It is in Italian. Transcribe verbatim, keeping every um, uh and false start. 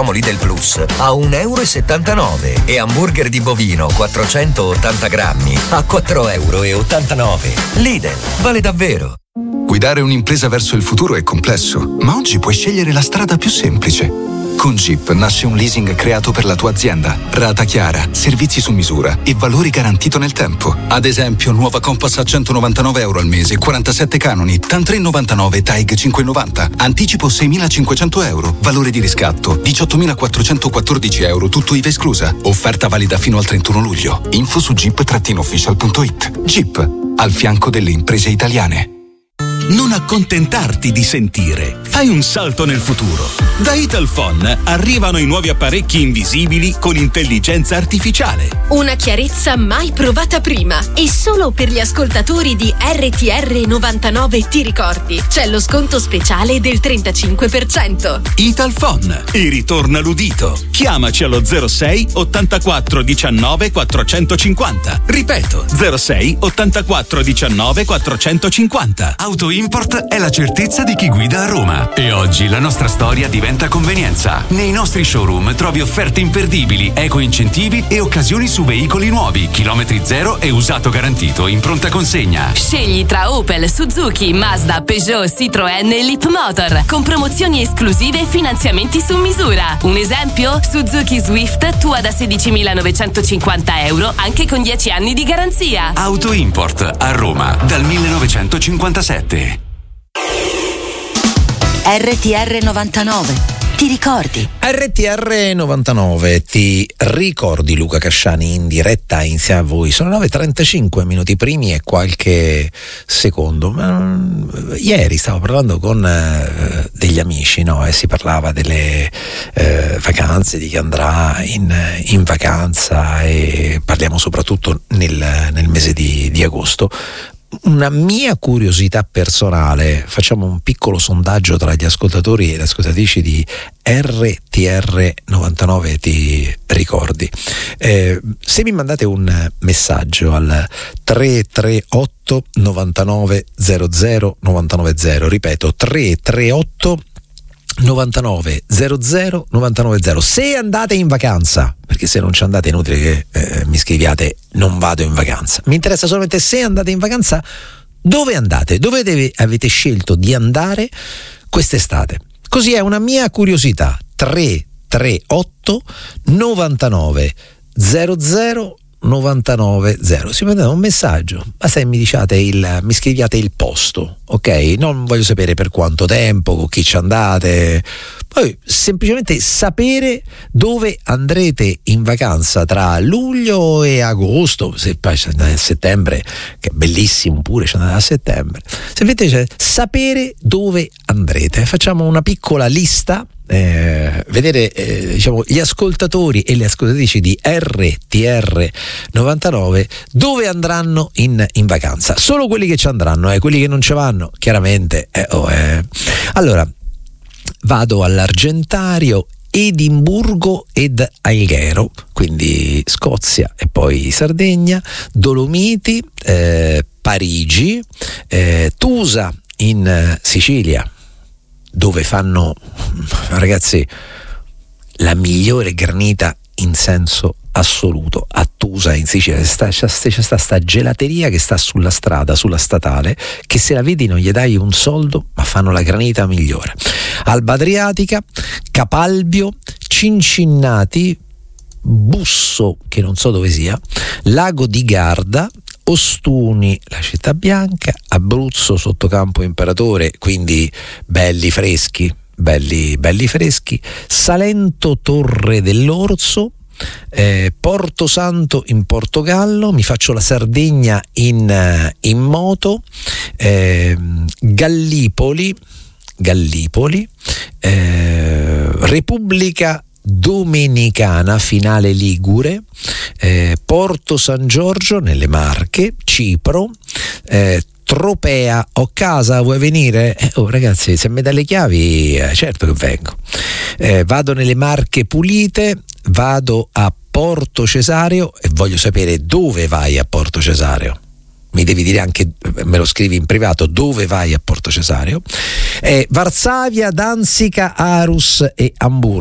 promo Lidl Plus a un euro e settantanove e hamburger di bovino quattrocentottanta grammi a quattro euro e ottantanove. Lidl, vale davvero. Guidare un'impresa verso il futuro è complesso, ma oggi puoi scegliere la strada più semplice. Con Jeep nasce un leasing creato per la tua azienda. Rata chiara, servizi su misura e valore garantito nel tempo. Ad esempio, nuova Compass a centonovantanove euro al mese, quarantasette canoni, TAN tre virgola novantanove, T A E G cinque virgola novanta. Anticipo seimilacinquecento euro. Valore di riscatto diciottomilaquattrocentoquattordici euro, tutto I V A esclusa. Offerta valida fino al trentuno luglio. Info su jeep official punto it. Jeep, al fianco delle imprese italiane. Non accontentarti di sentire. Fai un salto nel futuro. Da Italphone arrivano i nuovi apparecchi invisibili con intelligenza artificiale. Una chiarezza mai provata prima. E solo per gli ascoltatori di R T R novantanove Ti ricordi. C'è lo sconto speciale del trentacinque per cento. Italphone. E ritorna l'udito. Chiamaci allo zero sei ottantaquattro diciannove quattrocentocinquanta. Ripeto, zero sei ottantaquattro diciannove quattrocentocinquanta. Auto Import è la certezza di chi guida a Roma. E oggi la nostra storia diventa convenienza. Nei nostri showroom trovi offerte imperdibili, eco incentivi e occasioni su veicoli nuovi, chilometri zero e usato garantito in pronta consegna. Scegli tra Opel, Suzuki, Mazda, Peugeot, Citroën e Leapmotor con promozioni esclusive e finanziamenti su misura. Un esempio? Suzuki Swift tua da sedicimilanovecentocinquanta euro anche con dieci anni di garanzia. Auto Import a Roma dal millenovecentocinquantasette. R T R novantanove, ti ricordi? R T R novantanove, ti ricordi? Luca Casciani in diretta insieme a voi. Sono nove e trentacinque, minuti primi e qualche secondo. Ma, ieri stavo parlando con eh, degli amici, no? E si parlava delle eh, vacanze, di chi andrà in, in vacanza, e parliamo soprattutto nel, nel mese di, di agosto. Una mia curiosità personale, facciamo un piccolo sondaggio tra gli ascoltatori e le ascoltatrici di R T R novantanove, ti ricordi? Eh, se mi mandate un messaggio al tre tre otto novantanove zero zero novantanove zero, ripeto tre tre otto novantanove zero zero novantanove zero, se andate in vacanza, perché se non ci andate è inutile che eh, mi scriviate non vado in vacanza, mi interessa solamente se andate in vacanza, dove andate, dove deve, avete scelto di andare quest'estate. Così è una mia curiosità. Tre tre otto novantanove zero zero novantanove zero, si mandate un messaggio, basta che mi diciate il, mi scriviate il posto, ok? Non voglio sapere per quanto tempo, con chi ci andate, poi semplicemente sapere dove andrete in vacanza tra luglio e agosto. Se poi ci andate a settembre, che è bellissimo pure, ci andate a settembre, se invece sapere dove andrete, facciamo una piccola lista. Eh, vedere eh, diciamo gli ascoltatori e le ascoltatrici di R T R novantanove dove andranno in, in vacanza. Solo quelli che ci andranno, eh, quelli che non ci vanno chiaramente eh, oh, eh. Allora vado all'Argentario, Edimburgo ed Alghero, quindi Scozia e poi Sardegna, Dolomiti, eh, Parigi, eh, Tusa in eh, Sicilia, dove fanno, ragazzi, la migliore granita in senso assoluto. A Tusa in Sicilia c'è sta, c'è sta, sta gelateria che sta sulla strada, sulla statale, che se la vedi non gli dai un soldo, ma fanno la granita migliore. Alba Adriatica, Capalbio, Cincinnati, Busso, che non so dove sia, Lago di Garda, Ostuni, la Città Bianca, Abruzzo, Sottocampo Imperatore, quindi belli freschi, belli, belli freschi, Salento, Torre dell'Orso, eh, Porto Santo in Portogallo, mi faccio la Sardegna in, in moto, eh, Gallipoli, Gallipoli, eh, Repubblica Dominicana, Finale Ligure, eh, Porto San Giorgio nelle Marche, Cipro, eh, Tropea. Ho casa, vuoi venire? Eh, oh ragazzi, se mi dai le chiavi, eh, certo che vengo. Eh, vado nelle Marche Pulite, vado a Porto Cesareo e voglio sapere dove vai a Porto Cesareo. Mi devi dire anche, me lo scrivi in privato, dove vai a Porto Cesareo. Eh, Varsavia, Danzica, Aarhus e Amburgo.